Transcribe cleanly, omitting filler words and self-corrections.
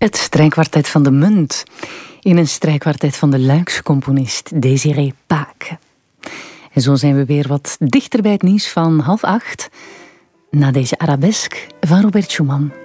Het strijkkwartet van de Munt in een strijkkwartet van de Luikscomponist Désiré Pake. En zo zijn we weer wat dichter bij het nieuws van 7:30 na deze arabesk van Robert Schumann.